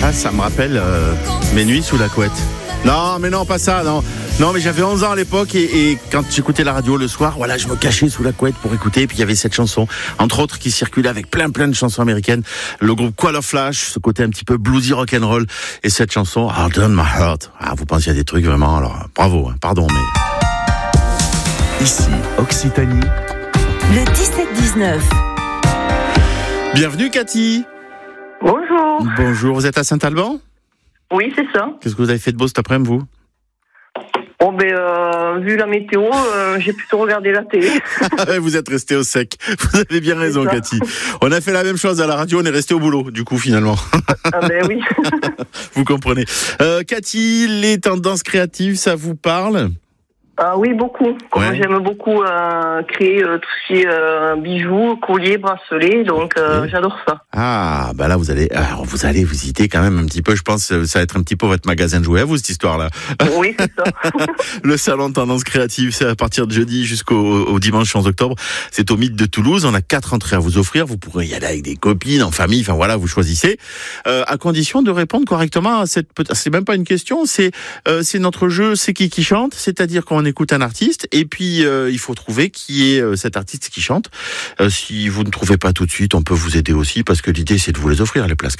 Ah, ça me rappelle mes nuits sous la couette. Non, mais non, pas ça, non. Non, mais j'avais 11 ans à l'époque et quand j'écoutais la radio le soir, voilà, je me cachais sous la couette pour écouter. Et puis il y avait cette chanson, entre autres, qui circulait avec plein de chansons américaines. Le groupe Qual of Flash, ce côté un petit peu bluesy rock'n'roll. Et cette chanson, I'll Done My Heart. Ah, vous pensez à des trucs vraiment, alors bravo, hein, pardon, mais... Ici, Occitanie. Le 17-19. Bienvenue, Cathy. Bonjour. Bonjour, vous êtes à Saint-Alban ? Oui, c'est ça. Qu'est-ce que vous avez fait de beau cet après-midi, vous ? Bon, vu la météo, j'ai plutôt regardé la télé. Vous êtes resté au sec. Vous avez bien raison, Cathy. On a fait la même chose à la radio, on est resté au boulot, du coup, finalement. Ah oui. Vous comprenez. Cathy, les tendances créatives, ça vous parle ? Ah oui, beaucoup. Ouais. J'aime beaucoup créer tout ce qui est bijoux, colliers, bracelets, donc j'adore ça. Ah, bah là, vous allez visiter quand même un petit peu, je pense, ça va être un petit peu votre magasin de jouets à vous, cette histoire-là. Oui, c'est ça. Le salon de tendance créative, c'est à partir de jeudi jusqu'au dimanche 11 octobre. C'est au Mythe de Toulouse. On a 4 entrées à vous offrir. Vous pourrez y aller avec des copines, en famille. Enfin voilà, vous choisissez. À condition de répondre correctement à cette. C'est même pas une question. C'est notre jeu. C'est qui chante. C'est-à-dire qu'on écoute un artiste et puis il faut trouver qui est cet artiste qui chante. Si vous ne trouvez pas tout de suite, on peut vous aider aussi parce que l'idée c'est de vous les offrir les places.